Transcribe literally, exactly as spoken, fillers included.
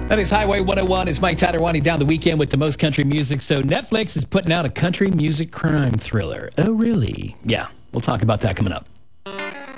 That is Highway one oh one. It's Mike Tyler winding down the weekend with the most country music. So Netflix is putting out a country music crime thriller. Oh, really? Yeah, we'll talk about that coming up.